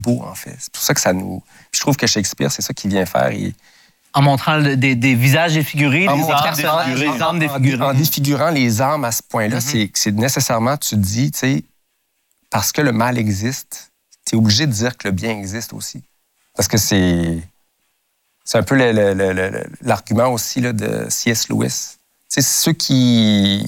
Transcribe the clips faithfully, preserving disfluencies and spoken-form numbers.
beau, en fait. C'est pour ça que ça nous... Je trouve que Shakespeare, c'est ça qu'il vient faire. Il... En montrant le, des, des visages défigurés, en les montrant, âmes défigurées. en, en, défigurés. En défigurant les âmes à ce point-là, mm-hmm. c'est, c'est nécessairement, tu te dis, tu sais, parce que le mal existe, tu es obligé de dire que le bien existe aussi. Parce que c'est... C'est un peu le, le, le, le, l'argument aussi là, de C S. Lewis. C'est ceux qui,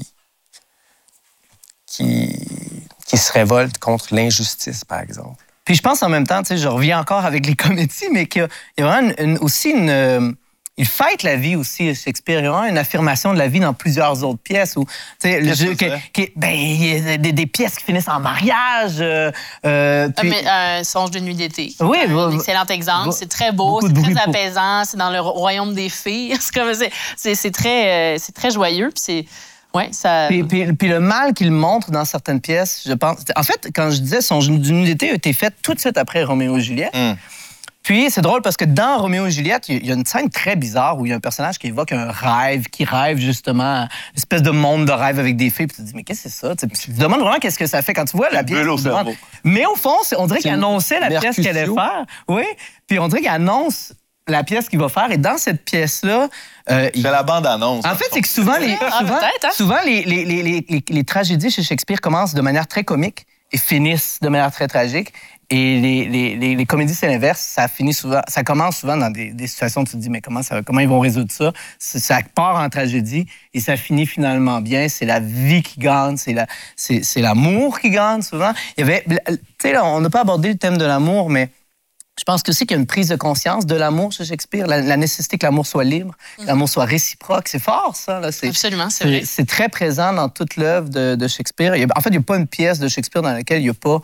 qui, qui se révoltent contre l'injustice, par exemple. Puis je pense en même temps, tu sais, je reviens encore avec les comédies, mais qu'il y a vraiment une, une, aussi une... Euh, il fête la vie aussi, Shakespeare. Il y a vraiment une affirmation de la vie dans plusieurs autres pièces. Où, le jeu, que, que, ben, il y a des, des pièces qui finissent en mariage. Euh, euh, puis... Un euh, euh, songe de nuit d'été. Oui. Un va, excellent exemple. Va, c'est très beau, c'est très apaisant. C'est dans le royaume des fées. C'est, comme, c'est, c'est, c'est, très, euh, c'est très joyeux. Puis c'est... Ouais, ça... puis, puis, puis le mal qu'il montre dans certaines pièces, je pense... En fait, quand je disais Songe de nuit d'été a été fait tout de suite après Roméo et Juliette. Mm. Puis, c'est drôle parce que dans Roméo et Juliette, il y a une scène très bizarre où il y a un personnage qui évoque un rêve, qui rêve justement, une espèce de monde de rêve avec des filles. Puis tu te dis, mais qu'est-ce que c'est ça? Puis tu te demandes vraiment qu'est-ce que ça fait quand tu vois la pièce. Mais au fond, on dirait qu'il annonçait la pièce qu'elle allait faire. Oui. Puis on dirait qu'il annonce la pièce qu'il va faire. Et dans cette pièce-là... Euh, il fait la bande-annonce. En fait, c'est que souvent, les, ah, souvent, hein? souvent les, les, les, les, les, les tragédies chez Shakespeare commencent de manière très comique et finissent de manière très tragique. Et les, les, les, les comédies, c'est l'inverse. Ça finit souvent, ça commence souvent dans des, des situations où tu te dis, mais comment, ça, comment ils vont résoudre ça? Ça part en tragédie et ça finit finalement bien. C'est la vie qui gagne, c'est, la, c'est, c'est l'amour qui gagne souvent. Il y avait, tu sais, on n'a pas abordé le thème de l'amour, mais je pense aussi qu'il y a une prise de conscience de l'amour chez Shakespeare, la, la nécessité que l'amour soit libre, que l'amour soit réciproque. C'est fort, ça. Là. C'est, Absolument, c'est, c'est vrai. C'est très présent dans toute l'œuvre de, de Shakespeare. Il y a, en fait, il n'y a pas une pièce de Shakespeare dans laquelle il n'y a pas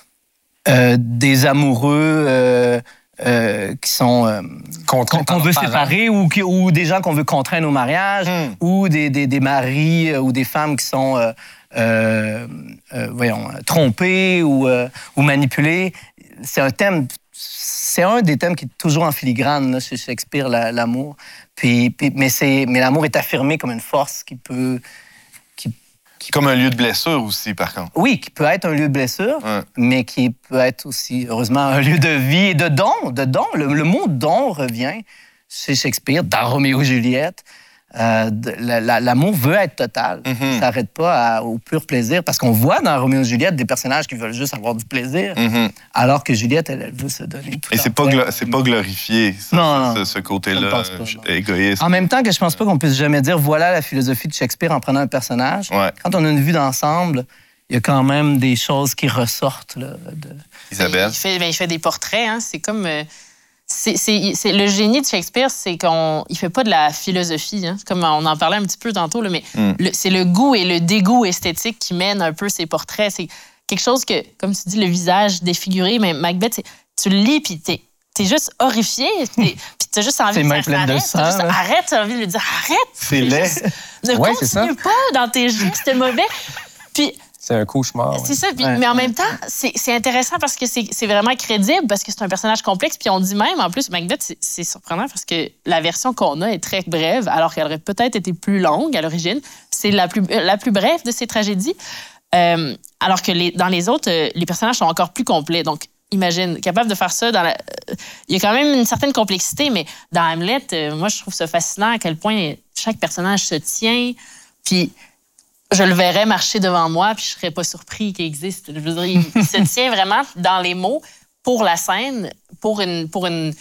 euh, des amoureux euh, euh, qui sont euh, qu'on, qu'on veut séparer ou, qui, ou des gens qu'on veut contraindre au mariage mm. ou des, des, des maris ou des femmes qui sont... Euh, euh, euh, voyons, trompés ou, euh, ou manipulés. C'est un thème... C'est un des thèmes qui est toujours en filigrane là, chez Shakespeare, la, l'amour. Puis, puis, mais, c'est, mais l'amour est affirmé comme une force qui peut... Qui, qui... Comme un lieu de blessure aussi, par contre. Oui, qui peut être un lieu de blessure, ouais. mais qui peut être aussi, heureusement, un lieu de vie et de don. De don. Le, le mot don revient chez Shakespeare, dans Roméo et Juliette. Euh, de, la, la, l'amour veut être total. Mm-hmm. Ça s'arrête pas à, au pur plaisir. Parce qu'on voit dans Roméo et Juliette des personnages qui veulent juste avoir du plaisir, mm-hmm. alors que Juliette, elle, elle veut se donner tout. Et c'est pas, glo- c'est pas glorifié, ça, non, non, ce, ce côté-là pas, égoïste. En même temps que je pense pas qu'on puisse jamais dire voilà la philosophie de Shakespeare en prenant un personnage. Ouais. Quand on a une vue d'ensemble, il y a quand même des choses qui ressortent. Là, de... Isabelle? Il fait, ben, il fait des portraits. Hein. C'est comme... Euh... C'est, c'est, c'est, le génie de Shakespeare, c'est qu'il ne fait pas de la philosophie. Hein. Comme on en parlait un petit peu tantôt, là, mais mm. le, c'est le goût et le dégoût esthétique qui mènent un peu ses portraits. C'est quelque chose que, comme tu dis, le visage défiguré, mais Macbeth, c'est, tu le lis puis t'es, t'es juste horrifié. Puis t'as juste envie c'est de dire arrête. De sang, juste, arrête, t'as envie de lui dire arrête. C'est laid. Juste, ne ouais, continue pas dans tes gestes, c'est mauvais. Puis... C'est un cauchemar. C'est ouais. ça. Puis, ouais. Mais en même temps, c'est, c'est intéressant parce que c'est, c'est vraiment crédible, parce que c'est un personnage complexe. Puis on dit même, en plus, Macbeth, c'est, c'est surprenant parce que la version qu'on a est très brève, alors qu'elle aurait peut-être été plus longue à l'origine. C'est la plus, la plus brève de ces tragédies. Euh, alors que les, dans les autres, euh, les personnages sont encore plus complets. Donc, imagine, capable de faire ça dans la... Euh, il y a quand même une certaine complexité, mais dans Hamlet, euh, moi, je trouve ça fascinant à quel point chaque personnage se tient. Puis... je le verrais marcher devant moi, puis je serais pas surpris qu'il existe. Je veux dire, il, il se tient vraiment dans les mots pour la scène, pour une... Pour une...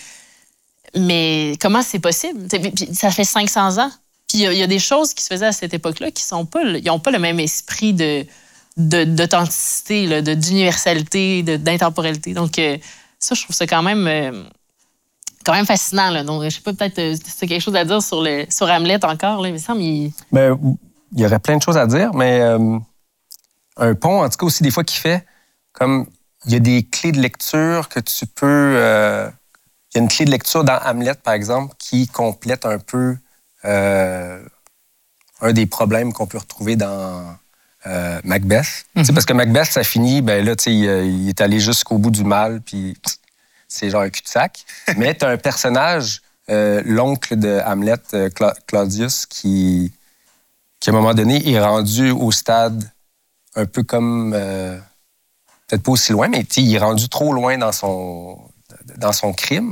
Mais comment c'est possible? Puis ça fait cinq cents ans. Puis il y, y a des choses qui se faisaient à cette époque-là qui sont pas... Ils n'ont pas le même esprit de, de, d'authenticité, là, de, d'universalité, de, d'intemporalité. Donc euh, ça, je trouve ça quand même... Euh, quand même fascinant. Là. Donc, je sais pas, peut-être euh, c'est quelque chose à dire sur, le, sur Hamlet encore. Là, il me semble... Il... Ben, il y aurait plein de choses à dire, mais euh, un pont, en tout cas, aussi des fois, qui fait comme... Il y a des clés de lecture que tu peux... Euh, il y a une clé de lecture dans Hamlet, par exemple, qui complète un peu euh, un des problèmes qu'on peut retrouver dans euh, Macbeth. Mm-hmm. Parce que Macbeth, ça finit, ben là, il, il est allé jusqu'au bout du mal, puis c'est genre un cul-de-sac. Mais tu as un personnage, euh, l'oncle de Hamlet, euh, Cla- Claudius, qui... qui, à un moment donné, est rendu au stade un peu comme... Euh, peut-être pas aussi loin, mais il est rendu trop loin dans son, dans son crime.